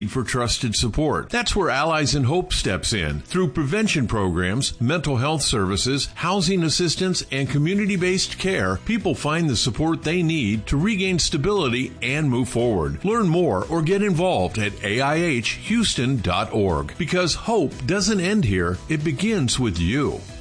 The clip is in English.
for trusted support. That's where Allies in Hope steps in. Through prevention programs, mental health services, housing assistance, and community-based care, people find the support they need to regain stability and move forward. Learn more or get involved at AIHHouston.org, because hope doesn't end here. It begins with you.